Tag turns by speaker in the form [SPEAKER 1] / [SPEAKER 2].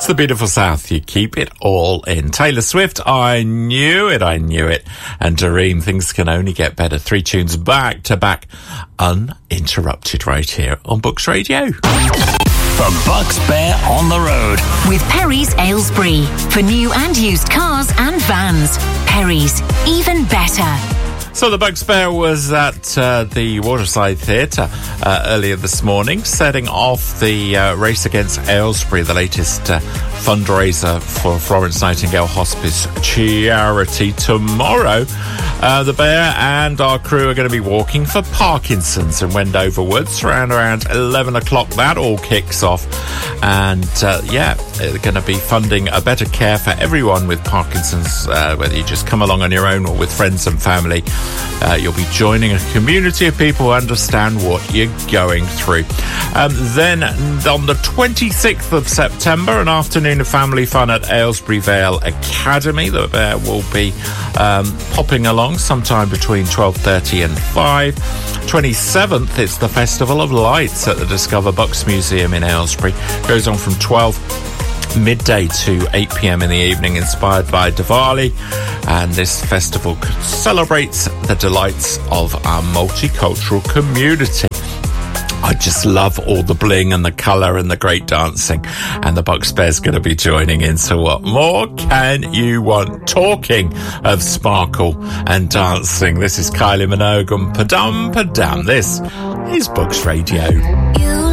[SPEAKER 1] the beautiful South. You keep it all in. Taylor Swift, I knew it. And Doreen, things can only get better. 3 tunes back to back, uninterrupted right here on Books Radio.
[SPEAKER 2] The Bucks Bear on the road.
[SPEAKER 3] With Perry's Aylesbury. For new and used cars and vans. Perry's, even better.
[SPEAKER 1] So the Bucks Bear was at the Waterside Theatre earlier this morning, setting off the Race Against Aylesbury, the latest fundraiser for Florence Nightingale Hospice charity. Tomorrow, the Bear and our crew are going to be walking for Parkinson's in Wendover Woods around 11 o'clock. That all kicks off. And, they're going to be funding a better care for everyone with Parkinson's, whether you just come along on your own or with friends and family. You'll be joining a community of people who understand what you're going through. Then on the 26th of September, an afternoon of family fun at Aylesbury Vale Academy. The Bear will be popping along sometime between 12:30 and 5. 27th, it's the Festival of Lights at the Discover Bucks Museum in Aylesbury. Goes on from 12 midday to 8 p.m. in the evening, inspired by Diwali, and this festival celebrates the delights of our multicultural community. I just love all the bling and the colour and the great dancing, and the Bucks Bear's going to be joining in, so what more can you want? Talking of sparkle and dancing, this is Kylie Minogue and Padam Padam. This is Books Radio.